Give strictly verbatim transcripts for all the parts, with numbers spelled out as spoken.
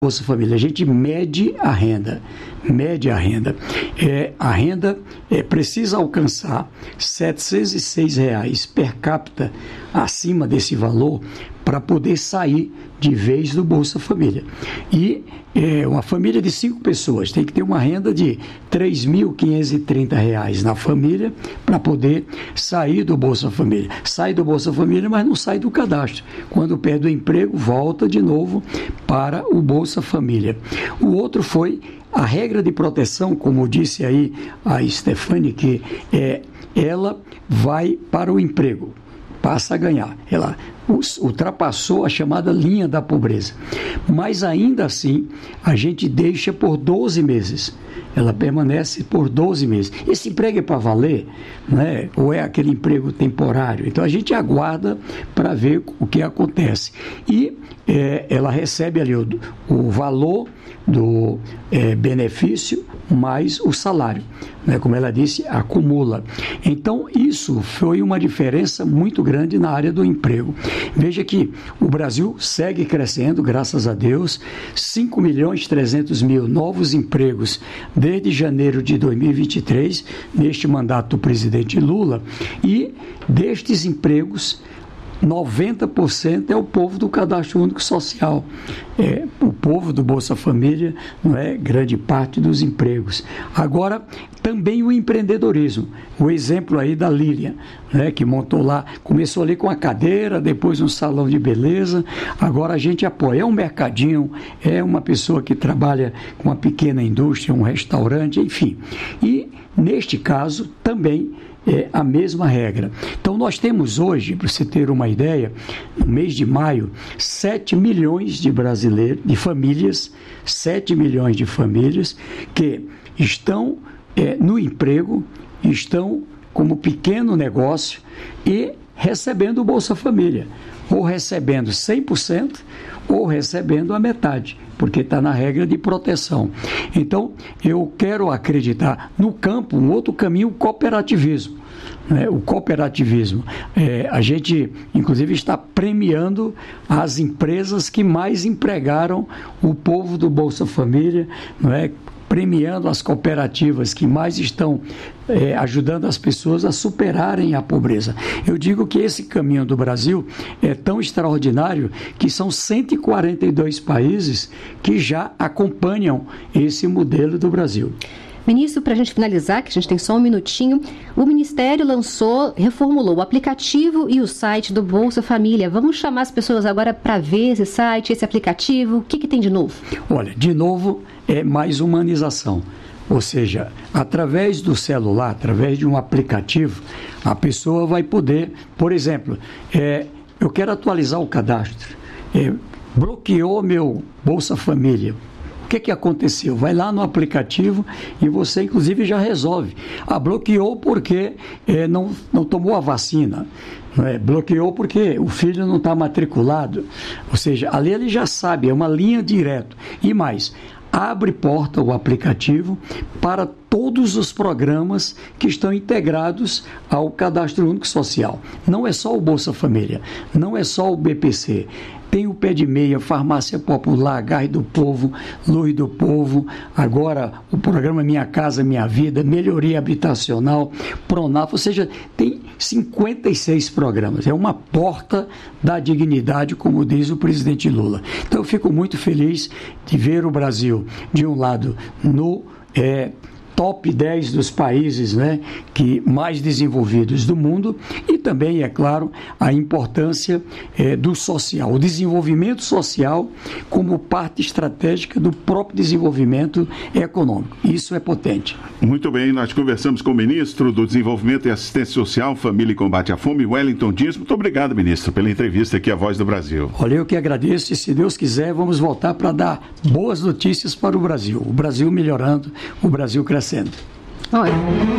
Bolsa Família, a gente mede a renda, mede a renda. É, a renda é, precisa alcançar setecentos e seis reais per capita acima desse valor para poder sair de vez do Bolsa Família. E é, uma família de cinco pessoas tem que ter uma renda de três mil quinhentos e trinta reais na família para poder sair do Bolsa Família. Sai do Bolsa Família, mas não sai do cadastro. Quando perde o emprego, volta de novo para o Bolsa Família. O outro foi a regra de proteção, como disse aí a Stefani, que é, ela vai para o emprego, passa a ganhar. Ela ultrapassou a chamada linha da pobreza. Mas ainda assim, a gente deixa por doze meses. Ela permanece por doze meses. Esse emprego é para valer, né? Ou é aquele emprego temporário? Então a gente aguarda para ver o que acontece. E é, ela recebe ali o, o valor do é, benefício mais o salário, né? Como ela disse, acumula. Então isso foi uma diferença muito grande na área do emprego. Veja que o Brasil segue crescendo, graças a Deus, cinco milhões e trezentos mil novos empregos desde janeiro de dois mil e vinte e três, neste mandato do presidente Lula, e destes empregos, noventa por cento é o povo do Cadastro Único Social. É, o povo do Bolsa Família não é grande parte dos empregos. Agora, também o empreendedorismo. O exemplo aí da Lília, né, que montou lá, começou ali com a cadeira, depois um salão de beleza, agora a gente apoia. É um mercadinho, é uma pessoa que trabalha com uma pequena indústria, um restaurante, enfim. E, neste caso, também é a mesma regra. Então nós temos hoje, para você ter uma ideia, no mês de maio, sete milhões de brasileiros, de famílias, sete milhões de famílias que estão é, no emprego, estão como pequeno negócio e recebendo o Bolsa Família, ou recebendo cem por cento ou recebendo a metade, porque está na regra de proteção. Então, eu quero acreditar no campo, um outro caminho, o cooperativismo. Né? O cooperativismo, é, a gente, inclusive, está premiando as empresas que mais empregaram o povo do Bolsa Família, não é? Premiando as cooperativas que mais estão é, ajudando as pessoas a superarem a pobreza. Eu digo que esse caminho do Brasil é tão extraordinário que são cento e quarenta e dois países que já acompanham esse modelo do Brasil. Ministro, para a gente finalizar, que a gente tem só um minutinho, o Ministério lançou, reformulou o aplicativo e o site do Bolsa Família. Vamos chamar as pessoas agora para ver esse site, esse aplicativo. O que, que tem de novo? Olha, de novo, é mais humanização. Ou seja, através do celular, através de um aplicativo, a pessoa vai poder, por exemplo, é, eu quero atualizar o cadastro, é, bloqueou meu Bolsa Família. O que, que aconteceu? Vai lá no aplicativo e você, inclusive, já resolve. Ah, bloqueou porque é, não, não tomou a vacina. Não é? Bloqueou porque o filho não está matriculado. Ou seja, ali ele já sabe, é uma linha direta. E mais, abre porta o aplicativo para todos os programas que estão integrados ao Cadastro Único Social. Não é só o Bolsa Família, não é só o B P C. Tem o Pé de Meia, Farmácia Popular, Gás do Povo, Luz do Povo, agora o programa Minha Casa Minha Vida, Melhoria Habitacional, Pronaf, ou seja, tem cinquenta e seis programas. É uma porta da dignidade, como diz o presidente Lula. Então eu fico muito feliz de ver o Brasil, de um lado, no é, top dez dos países, né, que mais desenvolvidos do mundo, e também, é claro, a importância é, do social, o desenvolvimento social como parte estratégica do próprio desenvolvimento econômico. Isso é potente. Muito bem, nós conversamos com o ministro do Desenvolvimento e Assistência Social, Família e Combate à Fome, Wellington Dias. Muito obrigado, ministro, pela entrevista aqui à Voz do Brasil. Olha, eu que agradeço, e se Deus quiser, vamos voltar para dar boas notícias para o Brasil. O Brasil melhorando, o Brasil crescendo. Olha.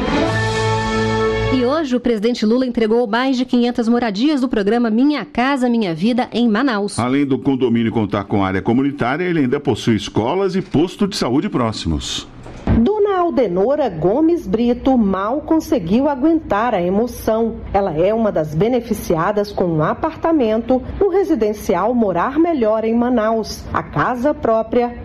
E hoje o presidente Lula entregou mais de quinhentas moradias do programa Minha Casa Minha Vida em Manaus. Além do condomínio contar com área comunitária, ele ainda possui escolas e posto de saúde próximos. Dona Aldenora Gomes Brito mal conseguiu aguentar a emoção. Ela é uma das beneficiadas com um apartamento no residencial Morar Melhor em Manaus. A casa própria